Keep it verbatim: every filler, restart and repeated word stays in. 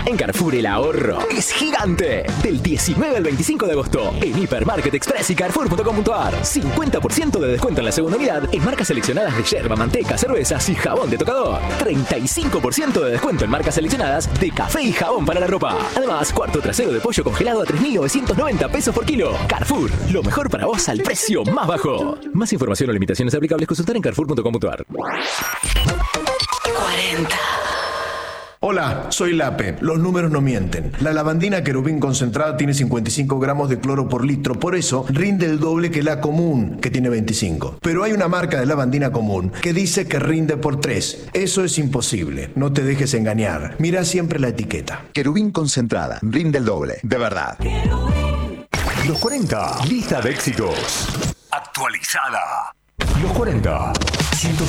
En Carrefour el ahorro es gigante. Del diecinueve al veinticinco de agosto en Hipermarket Express y Carrefour punto com punto ar. cincuenta por ciento de descuento en la segunda unidad en marcas seleccionadas de yerba, manteca, cervezas y jabón de tocador. treinta y cinco por ciento de descuento en marcas seleccionadas de café y jabón para la ropa. Además, cuarto trasero de pollo congelado a tres mil novecientos noventa pesos por kilo. Carrefour, lo mejor para vos al precio más bajo. Más información o limitaciones aplicables consultar en Carrefour punto com punto ar. cuarenta. Hola, soy Lape. Los números no mienten. La lavandina querubín concentrada tiene cincuenta y cinco gramos de cloro por litro, por eso rinde el doble que la común, que tiene veinticinco. Pero hay una marca de lavandina común que dice que rinde por tres. Eso es imposible. No te dejes engañar. Mira siempre la etiqueta. Querubín concentrada, rinde el doble, de verdad. Los cuarenta, lista de éxitos. Actualizada. Los cuarenta, ciento